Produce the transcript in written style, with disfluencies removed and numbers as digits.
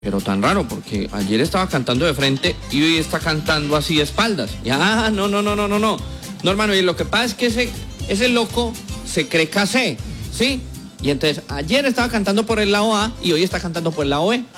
Pero tan raro, porque ayer estaba cantando de frente y hoy está cantando así de espaldas. Ya, no. No, hermano, y lo que pasa es que ese loco se cree casé, ¿sí? Y entonces, ayer estaba cantando por el lado A y hoy está cantando por el lado B.